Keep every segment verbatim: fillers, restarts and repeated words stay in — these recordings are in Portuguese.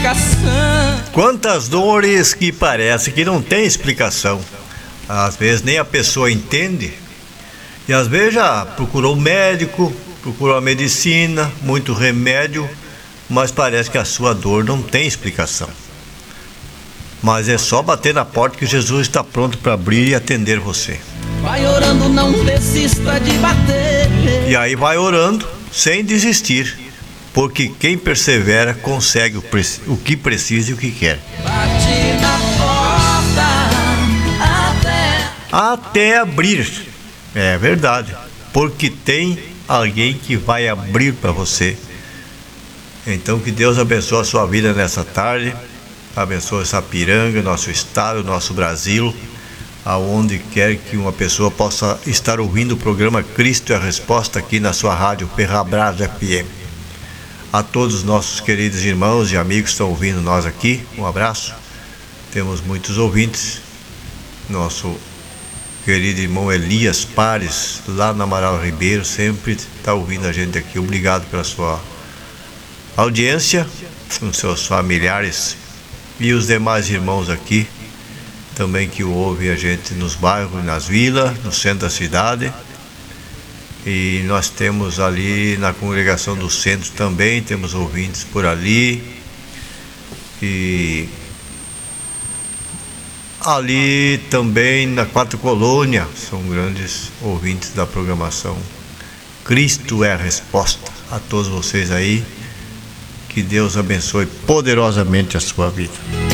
explicação. Quantas dores que parece que não tem explicação. Às vezes nem a pessoa entende. E às vezes já procurou médico, procurou a medicina, muito remédio, mas parece que a sua dor não tem explicação. Mas é só bater na porta que Jesus está pronto para abrir e atender você. Vai orando, não desista de bater. E aí vai orando sem desistir, porque quem persevera consegue o, pre- o que precisa e o que quer. Bate na porta até... Até abrir. É verdade, porque tem alguém que vai abrir para você. Então que Deus abençoe a sua vida nessa tarde, abençoe Sapiranga, nosso estado, nosso Brasil, aonde quer que uma pessoa possa estar ouvindo o programa Cristo é a Resposta aqui na sua rádio Ferrabras F M. A todos os nossos queridos irmãos e amigos que estão ouvindo nós aqui, um abraço. Temos muitos ouvintes. Nosso querido irmão Elias Pares, lá na Amaral Ribeiro, sempre está ouvindo a gente aqui. Obrigado pela sua audiência, com seus familiares e os demais irmãos aqui, também que ouvem a gente nos bairros, nas vilas, no centro da cidade. E nós temos ali na congregação do centro também, temos ouvintes por ali. E ali também na Quarta Colônia, são grandes ouvintes da programação. Cristo é a Resposta. A todos vocês aí, que Deus abençoe poderosamente a sua vida.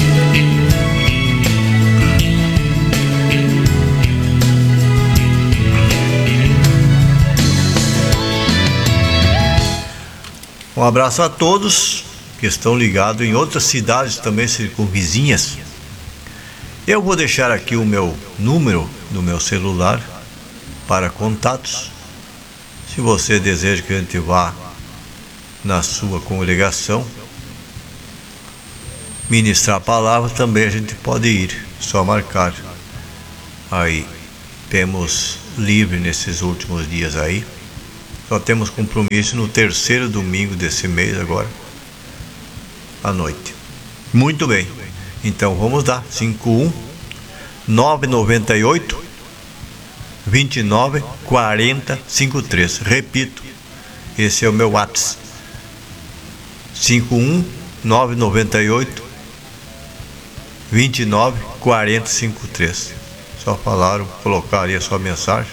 Um abraço a todos que estão ligados em outras cidades também circunvizinhas. Eu vou deixar aqui o meu número do meu celular para contatos. Se você deseja que a gente vá na sua congregação ministrar a palavra, também a gente pode ir, só marcar. Aí temos livre nesses últimos dias aí. Só temos compromisso no terceiro domingo desse mês agora, à noite. Muito bem. Então vamos lá, cinco um nove nove oito dois nove quatro zero cinco três. Repito, esse é o meu WhatsApp. cinco um nove nove oito dois nove quatro zero cinco três. Só falaram, colocar ali a sua mensagem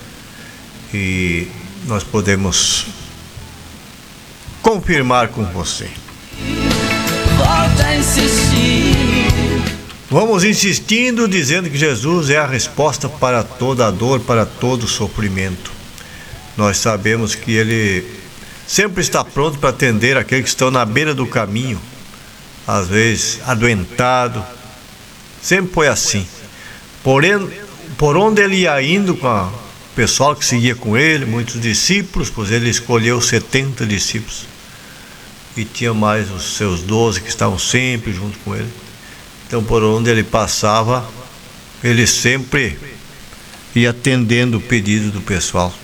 e nós podemos confirmar com você. Volta a insistir. Vamos insistindo, dizendo que Jesus é a resposta para toda a dor, para todo o sofrimento. Nós sabemos que Ele sempre está pronto para atender aqueles que estão na beira do caminho, às vezes adoentado. Sempre foi assim. Porém, por onde Ele ia indo com o pessoal que seguia com Ele, muitos discípulos, pois Ele escolheu setenta discípulos. E tinha mais os seus doze que estavam sempre junto com Ele. Então, por onde Ele passava, Ele sempre ia atendendo o pedido do pessoal.